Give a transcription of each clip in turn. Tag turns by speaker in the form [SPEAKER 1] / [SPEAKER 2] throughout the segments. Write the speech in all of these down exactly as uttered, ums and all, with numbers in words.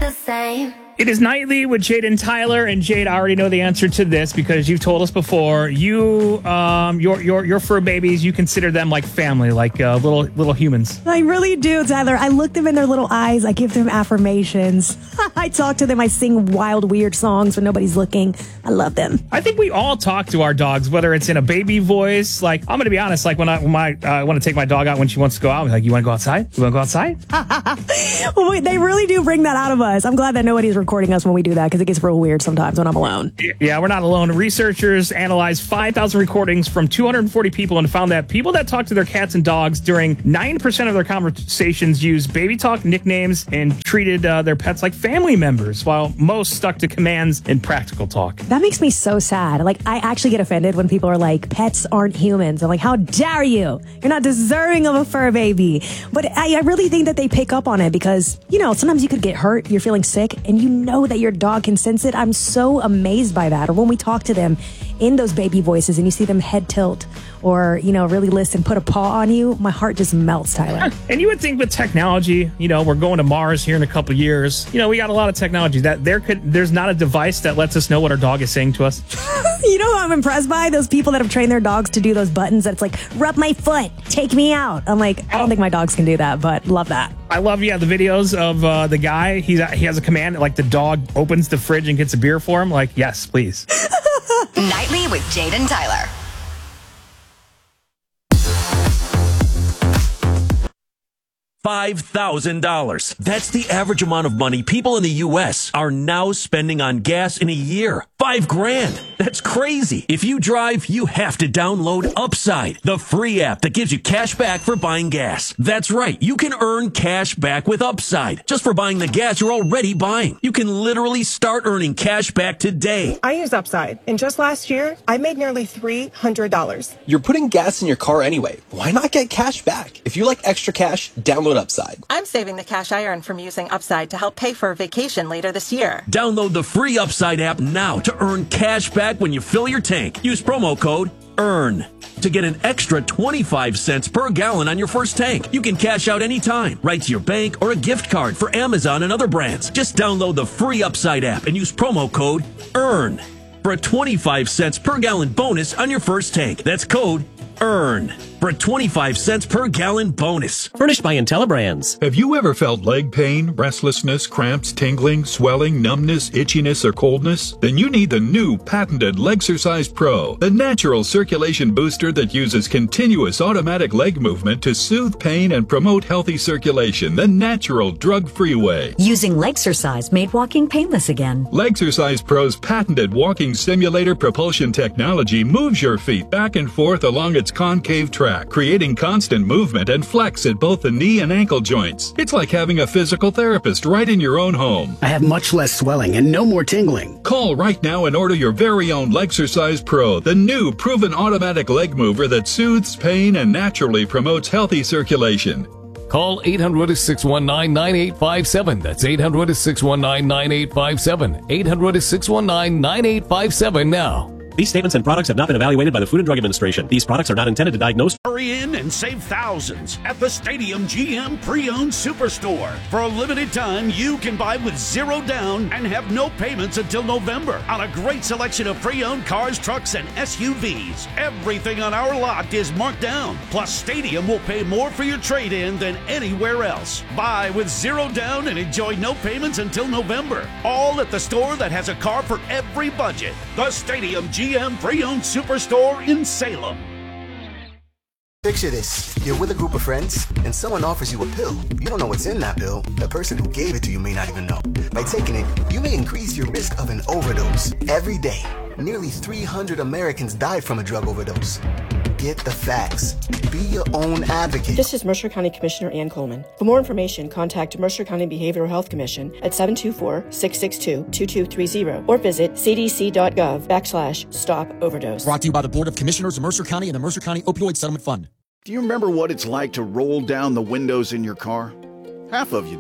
[SPEAKER 1] the same.
[SPEAKER 2] It is Nightly with Jade and Tyler, and Jade, I already know the answer to this because you've told us before. You, um, your your your fur babies, you consider them like family, like uh, little little humans.
[SPEAKER 3] I really do, Tyler. I look them in their little eyes. I give them affirmations. I talk to them. I sing wild, weird songs when nobody's looking. I love them.
[SPEAKER 2] I think we all talk to our dogs, whether it's in a baby voice. Like, I'm going to be honest. Like when I when my uh, I want to take my dog out when she wants to go out, I'm like, you want to go outside? You want to go outside?
[SPEAKER 3] Well, wait, they really do bring that out of us. I'm glad that nobody's recording us when we do that because it gets real weird sometimes when I'm alone.
[SPEAKER 2] Yeah, we're not alone. Researchers analyzed five thousand recordings from two hundred forty people and found that people that talk to their cats and dogs during nine percent of their conversations used baby talk, nicknames, and treated uh, their pets like family members, while most stuck to commands and practical talk.
[SPEAKER 3] That makes me so sad. Like, I actually get offended when people are like, pets aren't humans. I'm like, how dare you? You're not deserving of a fur baby. But I, I really think that they pick up on it because, you know, sometimes you could get hurt, you're feeling sick, and you know that your dog can sense it. I'm so amazed by that. Or when we talk to them in those baby voices and you see them head tilt or, you know, really listen, put a paw on you, my heart just melts, Tyler.
[SPEAKER 2] And you would think with technology, you know, we're going to Mars here in a couple years. You know, we got a lot of technology that there could, there's not a device that lets us know what our dog is saying to us.
[SPEAKER 3] You know who I'm impressed by? Those people that have trained their dogs to do those buttons that's like, rub my foot, take me out. I'm like, I don't think my dogs can do that, but love that.
[SPEAKER 2] I love, yeah, the videos of uh, the guy. He's, he has a command, like the dog opens the fridge and gets a beer for him. Like, yes, please.
[SPEAKER 4] Nightly with Jade and Tyler.
[SPEAKER 5] five thousand dollars. That's the average amount of money people in the U S are now spending on gas in a year. Five grand. That's crazy. If you drive, you have to download Upside, the free app that gives you cash back for buying gas. That's right. You can earn cash back with Upside just for buying the gas you're already buying. You can literally start earning cash back today.
[SPEAKER 6] I use Upside, and just last year, I made nearly three hundred dollars.
[SPEAKER 7] You're putting gas in your car anyway. Why not get cash back? If you like extra cash, download Upside.
[SPEAKER 8] I'm saving the cash I earn from using Upside to help pay for a vacation later this year.
[SPEAKER 5] Download the free Upside app now to earn cash back when you fill your tank. Use promo code EARN to get an extra twenty-five cents per gallon on your first tank. You can cash out anytime, right to your bank or a gift card for Amazon and other brands. Just download the free Upside app and use promo code EARN for a twenty-five cents per gallon bonus on your first tank. That's code EARN for a twenty-five cents per gallon bonus.
[SPEAKER 9] Furnished by IntelliBrands.
[SPEAKER 10] Have you ever felt leg pain, restlessness, cramps, tingling, swelling, numbness, itchiness, or coldness? Then you need the new patented Legsercise Pro, the natural circulation booster that uses continuous automatic leg movement to soothe pain and promote healthy circulation the natural, drug-free way.
[SPEAKER 11] Using Legsercise made walking painless again.
[SPEAKER 10] Legsercise Pro's patented walking simulator propulsion technology moves your feet back and forth along its concave track, creating constant movement and flex at both the knee and ankle joints. It's like having a physical therapist right in your own home.
[SPEAKER 12] I have much less swelling and no more tingling.
[SPEAKER 10] Call right now and order your very own Legsercise Pro, the new proven automatic leg mover that soothes pain and naturally promotes healthy circulation.
[SPEAKER 13] Call eight hundred, six one nine, nine eight five seven. That's eight hundred, six one nine, nine eight five seven. eight hundred, six one nine, nine eight five seven now.
[SPEAKER 9] These statements and products have not been evaluated by the Food and Drug Administration. These products are not intended to diagnose.
[SPEAKER 14] Hurry in and save thousands at the Stadium G M Pre-Owned Superstore. For a limited time, you can buy with zero down and have no payments until November on a great selection of pre-owned cars, trucks, and S U Vs. Everything on our lot is marked down. Plus, Stadium will pay more for your trade-in than anywhere else. Buy with zero down and enjoy no payments until November. All at the store that has a car for every budget. The Stadium G M Pre-Owned Superstore in Salem.
[SPEAKER 15] Picture this. You're with a group of friends, and someone offers you a pill. You don't know what's in that pill. The person who gave it to you may not even know. By taking it, you may increase your risk of an overdose. Every day, nearly three hundred Americans die from a drug overdose. Get the facts. Be your own advocate.
[SPEAKER 16] This is Mercer County Commissioner Ann Coleman. For more information, contact Mercer County Behavioral Health Commission at seven two four, six six two, two two three zero or visit cdc.gov backslash stop overdose.
[SPEAKER 17] Brought to you by the Board of Commissioners of Mercer County and the Mercer County Opioid Settlement Fund.
[SPEAKER 18] Do you remember what it's like to roll down the windows in your car? Half of you do.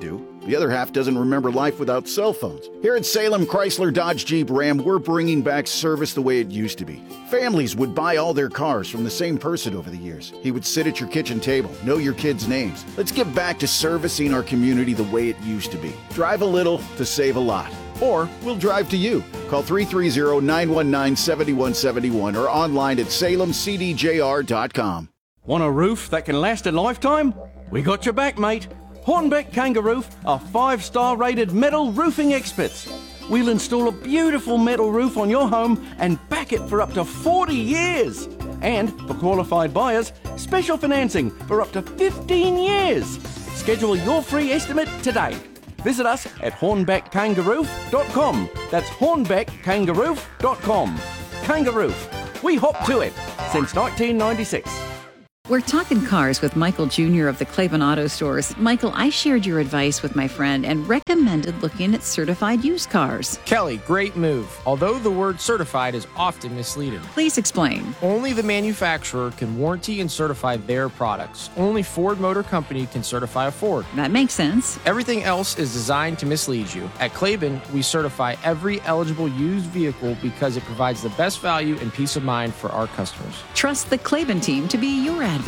[SPEAKER 1] The other half doesn't remember life without cell phones. Here at Salem Chrysler Dodge Jeep Ram, we're bringing back service the way it used to be. Families would buy all their cars from the same person over the years. He would sit at your kitchen table, know your kids' names. Let's get back to servicing our community the way it used to be. Drive a little to save a lot. Or we'll drive to you. Call three three zero, nine one nine, seven one seven one or online at salem c d j r dot com.
[SPEAKER 18] Want a roof that can last a lifetime? We got your back, mate. Hornbeck Kangaroo are five-star rated metal roofing experts. We'll install a beautiful metal roof on your home and back it for up to forty years. And for qualified buyers, special financing for up to fifteen years. Schedule your free estimate today. Visit us at hornbeck kangaroo dot com. That's hornbeck kangaroo dot com. Kangaroo. We hop to it since nineteen ninety-six.
[SPEAKER 19] We're talking cars with Michael Junior of the Claiborne Auto Stores. Michael, I shared your advice with my friend and recommended looking at certified used cars.
[SPEAKER 20] Kelly, great move. Although the word certified is often misleading.
[SPEAKER 19] Please explain.
[SPEAKER 20] Only the manufacturer can warranty and certify their products. Only Ford Motor Company can certify a Ford.
[SPEAKER 19] That makes sense.
[SPEAKER 20] Everything else is designed to mislead you. At Claiborne, we certify every eligible used vehicle because it provides the best value and peace of mind for our customers.
[SPEAKER 19] Trust the Claiborne team to be your advocate.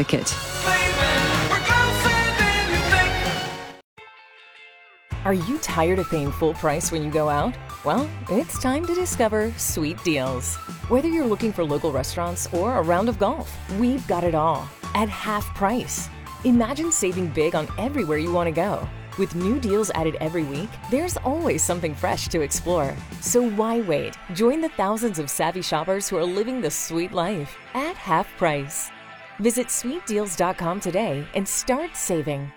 [SPEAKER 21] Are you tired of paying full price when you go out? Well, it's time to discover Sweet Deals. Whether you're looking for local restaurants or a round of golf, we've got it all at half price. Imagine saving big on everywhere you want to go. With new deals added every week, there's always something fresh to explore. So why wait? Join the thousands of savvy shoppers who are living the sweet life at half price. Visit sweet deals dot com today and start saving.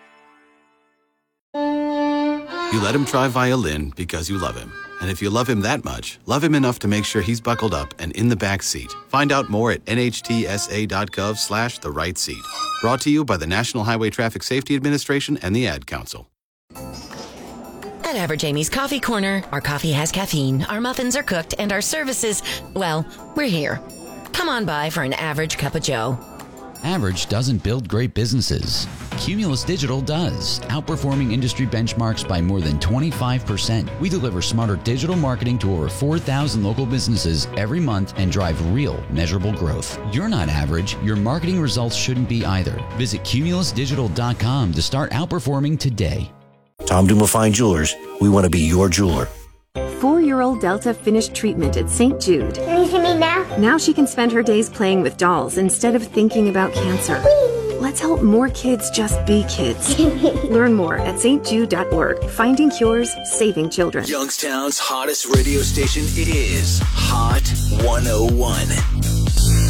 [SPEAKER 22] You let him try violin because you love him. And if you love him that much, love him enough to make sure he's buckled up and in the back seat. Find out more at N H T S A dot gov slash the right seat. Brought to you by the National Highway Traffic Safety Administration and the Ad Council.
[SPEAKER 23] At Average Amy's Coffee Corner, our coffee has caffeine, our muffins are cooked, and our services, well, we're here. Come on by for an average cup of joe.
[SPEAKER 24] Average doesn't build great businesses. Cumulus Digital does, outperforming industry benchmarks by more than twenty-five percent. We deliver smarter digital marketing to over four thousand local businesses every month and drive real, measurable growth. You're not average. Your marketing results shouldn't be either. Visit cumulus digital dot com to start outperforming today.
[SPEAKER 25] Tom Dumas Fine Jewelers. We want to be your jeweler.
[SPEAKER 26] Four-year-old Delta finished treatment at Saint Jude.
[SPEAKER 27] Can you see me now?
[SPEAKER 26] Now she can spend her days playing with dolls instead of thinking about cancer.
[SPEAKER 27] Whee!
[SPEAKER 26] Let's help more kids just be kids. Learn more at S T jude dot org. Finding cures, saving children.
[SPEAKER 28] Youngstown's hottest radio station is Hot one oh one.